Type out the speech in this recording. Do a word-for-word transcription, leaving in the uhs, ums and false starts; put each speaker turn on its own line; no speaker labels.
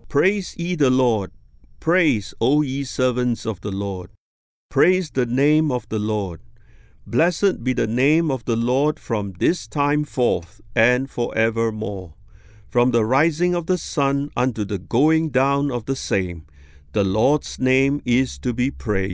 Praise ye the Lord. Praise, O ye servants of the Lord. Praise the name of the Lord. Blessed be the name of the Lord from this time forth and forevermore. From the rising of the sun unto the going down of the same, the Lord's name is to be praised.